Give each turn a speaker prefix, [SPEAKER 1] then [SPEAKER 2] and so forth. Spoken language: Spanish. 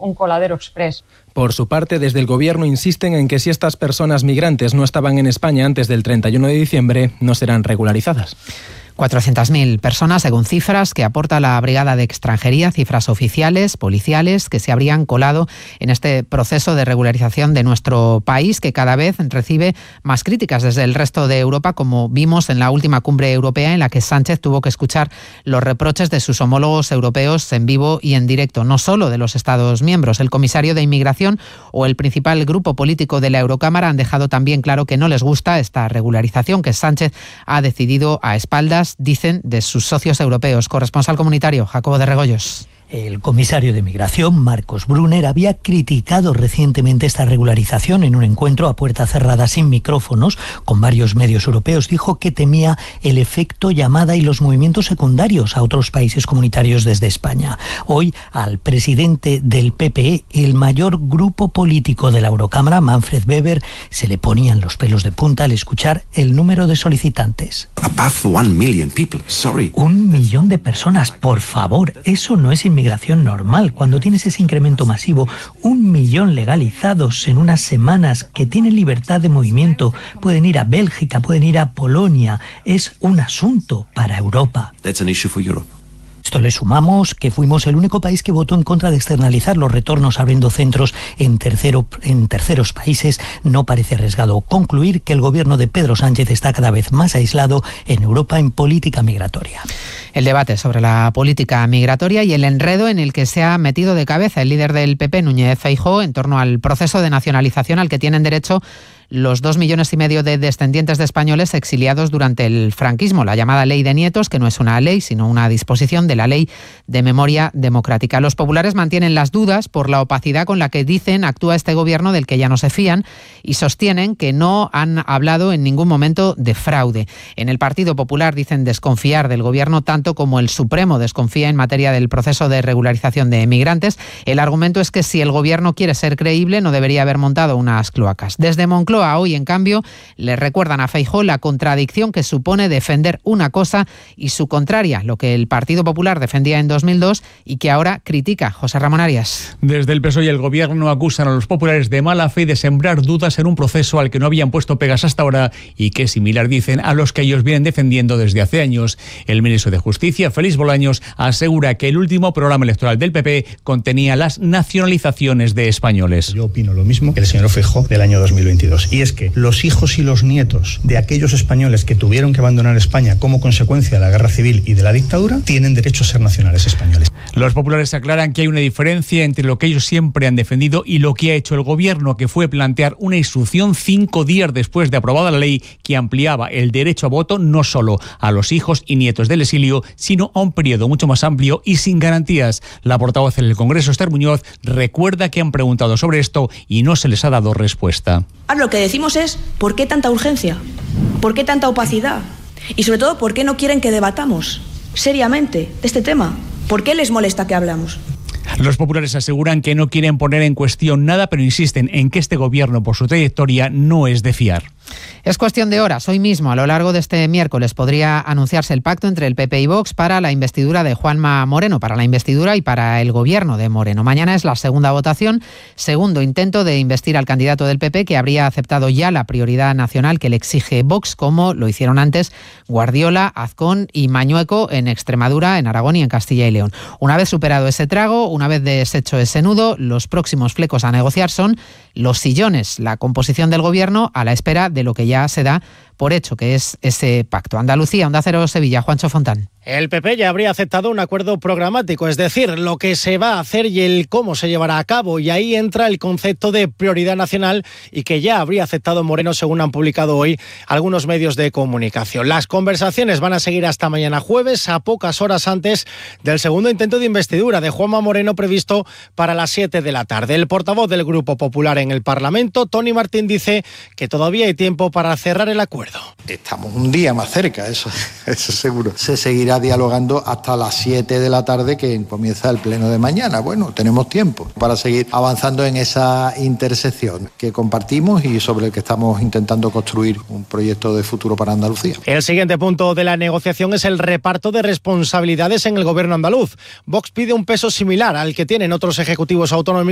[SPEAKER 1] un coladero express.
[SPEAKER 2] Por su parte, desde el Gobierno insisten en que si estas personas migrantes no estaban en España antes del 31 de diciembre, no serán regularizadas.
[SPEAKER 3] 400.000 personas, según cifras que aporta la Brigada de Extranjería, cifras oficiales, policiales, que se habrían colado en este proceso de regularización de nuestro país, que cada vez recibe más críticas desde el resto de Europa, como vimos en la última cumbre europea en la que Sánchez tuvo que escuchar los reproches de sus homólogos europeos en vivo y en directo, no solo de los Estados miembros. El comisario de Inmigración o el principal grupo político de la Eurocámara han dejado también claro que no les gusta esta regularización que Sánchez ha decidido a espaldas, dicen, de sus socios europeos. Corresponsal comunitario, Jacobo de Regoyos.
[SPEAKER 4] El comisario de Migración, Marcos Brunner, había criticado recientemente esta regularización en un encuentro a puerta cerrada sin micrófonos con varios medios europeos. Dijo que temía el efecto llamada y los movimientos secundarios a otros países comunitarios desde España. Hoy, al presidente del PPE, el mayor grupo político de la Eurocámara, Manfred Weber, se le ponían los pelos de punta al escuchar el número de solicitantes. 1 millón de personas, por favor, eso no es inmigración normal. Cuando tienes ese incremento masivo, 1 millón legalizados en unas semanas que tienen libertad de movimiento, pueden ir a Bélgica, pueden ir a Polonia, es un asunto para Europa. Esto le sumamos que fuimos el único país que votó en contra de externalizar los retornos abriendo centros en terceros países. No parece arriesgado concluir que el gobierno de Pedro Sánchez está cada vez más aislado en Europa en política migratoria.
[SPEAKER 3] El debate sobre la política migratoria y el enredo en el que se ha metido de cabeza el líder del PP, Núñez Feijóo, en torno al proceso de nacionalización al que tienen derecho los 2,5 millones de descendientes de españoles exiliados durante el franquismo, la llamada Ley de Nietos, que no es una ley, sino una disposición de la Ley de Memoria Democrática. Los populares mantienen las dudas por la opacidad con la que dicen actúa este gobierno del que ya no se fían y sostienen que no han hablado en ningún momento de fraude. En el Partido Popular dicen desconfiar del gobierno tanto como el Supremo desconfía en materia del proceso de regularización de migrantes. El argumento es que si el gobierno quiere ser creíble no debería haber montado unas cloacas. Desde Moncloa hoy, en cambio, le recuerdan a Feijóo la contradicción que supone defender una cosa y su contraria, lo que el Partido Popular defendía en 2002 y que ahora critica. José Ramón Arias.
[SPEAKER 5] Desde el PSOE y el Gobierno acusan a los populares de mala fe y de sembrar dudas en un proceso al que no habían puesto pegas hasta ahora y que es similar, dicen, a los que ellos vienen defendiendo desde hace años. El ministro de Justicia, Félix Bolaños, asegura que el último programa electoral del PP contenía las nacionalizaciones de españoles.
[SPEAKER 6] Yo opino lo mismo que el señor Feijóo del año 2022. Y es que los hijos y los nietos de aquellos españoles que tuvieron que abandonar España como consecuencia de la guerra civil y de la dictadura tienen derecho a ser nacionales españoles.
[SPEAKER 5] Los populares aclaran que hay una diferencia entre lo que ellos siempre han defendido y lo que ha hecho el gobierno, que fue plantear una instrucción 5 días después de aprobada la ley que ampliaba el derecho a voto no solo a los hijos y nietos del exilio, sino a un periodo mucho más amplio y sin garantías. La portavoz en el Congreso, Esther Muñoz, recuerda que han preguntado sobre esto y no se les ha dado respuesta.
[SPEAKER 7] Ahora lo que decimos es, ¿por qué tanta urgencia? ¿Por qué tanta opacidad? Y sobre todo, ¿por qué no quieren que debatamos seriamente de este tema? ¿Por qué les molesta que hablamos?
[SPEAKER 5] Los populares aseguran que no quieren poner en cuestión nada, pero insisten en que este gobierno, por su trayectoria, no es de fiar.
[SPEAKER 3] Es cuestión de horas. Hoy mismo, a lo largo de este miércoles, podría anunciarse el pacto entre el PP y Vox para la investidura de Juanma Moreno, para la investidura y para el gobierno de Moreno. Mañana es la segunda votación, segundo intento de investir al candidato del PP, que habría aceptado ya la prioridad nacional que le exige Vox, como lo hicieron antes Guardiola, Azcón y Mañueco en Extremadura, en Aragón y en Castilla y León. Una vez superado ese trago, una vez deshecho ese nudo, los próximos flecos a negociar son los sillones, la composición del gobierno a la espera de lo que ya se da por hecho, que es ese pacto. Andalucía, Onda Cero, Sevilla, Juancho Fontán.
[SPEAKER 8] El PP ya habría aceptado un acuerdo programático, es decir, lo que se va a hacer y el cómo se llevará a cabo, y ahí entra el concepto de prioridad nacional y que ya habría aceptado Moreno, según han publicado hoy algunos medios de comunicación. Las conversaciones van a seguir hasta mañana jueves, a pocas horas antes del segundo intento de investidura de Juanma Moreno previsto para las 7 de la tarde. El portavoz del Grupo Popular en el Parlamento, Tony Martín, dice que todavía hay tiempo para cerrar el acuerdo.
[SPEAKER 9] Estamos un día más cerca, eso seguro. Se seguirá dialogando hasta las 7 de la tarde, que comienza el pleno de mañana. Bueno, tenemos tiempo para seguir avanzando en esa intersección que compartimos y sobre el que estamos intentando construir un proyecto de futuro para Andalucía.
[SPEAKER 8] El siguiente punto de la negociación es el reparto de responsabilidades en el gobierno andaluz. Vox pide un peso similar al que tienen otros ejecutivos autonómicos